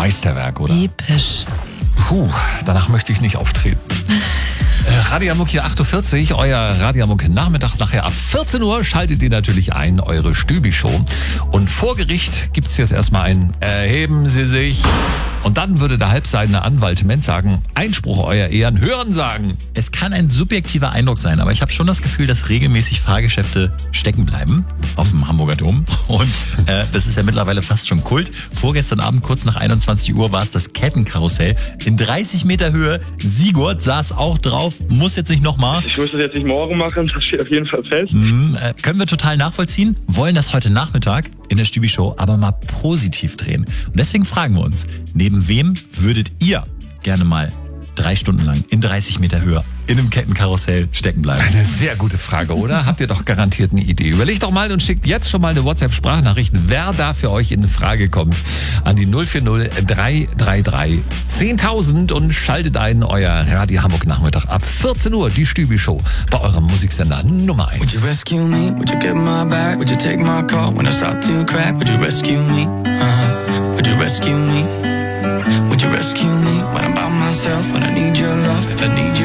Meisterwerk, oder? Episch. Puh, danach möchte ich nicht auftreten. Radio Hamburg hier 8.40 Uhr, euer Radio Hamburg Nachmittag. Nachher ab 14 Uhr schaltet ihr natürlich ein, eure Stübi-Show. Und vor Gericht gibt's jetzt erstmal ein Erheben Sie sich. Und dann würde der halbseidene Anwalt Menz sagen, Einspruch, euer Ehren, Hören sagen. Es kann ein subjektiver Eindruck sein, aber ich habe schon das Gefühl, dass regelmäßig Fahrgeschäfte stecken bleiben auf dem Hamburger Dom. Und das ist ja mittlerweile fast schon Kult. Vorgestern Abend, kurz nach 21 Uhr, war es das Kettenkarussell in 30 Meter Höhe. Sigurd saß auch drauf, muss jetzt nicht nochmal. Ich muss das jetzt nicht morgen machen, das steht auf jeden Fall fest. Können wir total nachvollziehen, wollen das heute Nachmittag in der Stübi-Show aber mal positiv drehen. Und deswegen fragen wir uns, neben wem würdet ihr gerne mal 3 Stunden lang in 30 Meter Höhe in einem Kettenkarussell stecken bleiben? Eine sehr gute Frage, oder? Habt ihr doch garantiert eine Idee. Überlegt doch mal und schickt jetzt schon mal eine WhatsApp-Sprachnachricht, wer da für euch in Frage kommt, an die 040 333 10.000 und schaltet ein, euer Radio Hamburg Nachmittag ab 14 Uhr, die Stübi-Show bei eurem Musiksender Nummer 1. Would you rescue me? Would you get my back? Would you take my call when I start to crack? Would you rescue me? Would you rescue me? Would you rescue me when I'm by myself? When I need your love, if I need